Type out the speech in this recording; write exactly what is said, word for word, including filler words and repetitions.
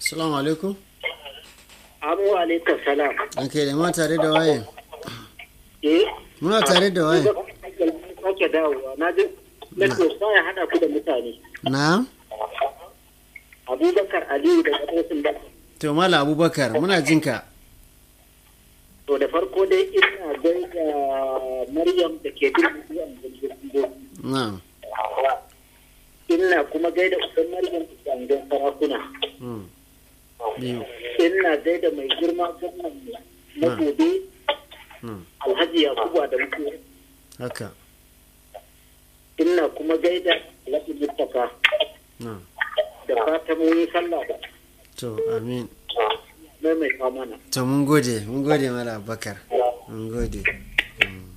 Assalamu alaikum. Amu alaikum salam. Okay, da ma tare da waye? Eh? Muna tare da waye? Sake dawowa. Na ji network ya hada ku da mutane. Na? Abubakar Aliyu daga Ƙosin da. To Mala Abubakar, muna jinka. To da farko dai ina gaida Maryam da ke bin Na. ina kuma gaida uban Maryam da angon sarakuna. Mm. Biyu. Ina gaida mai girma gwamnan na Na. gobe Mm. Alhaji Yakubu da mutu. Haka. Ina kuma gaida Alhaji Mustafa Na. da fatan mun yi sallah da To amin. mai mai kamana. To mun gode, mun gode Mala Abubakar. Mun gode.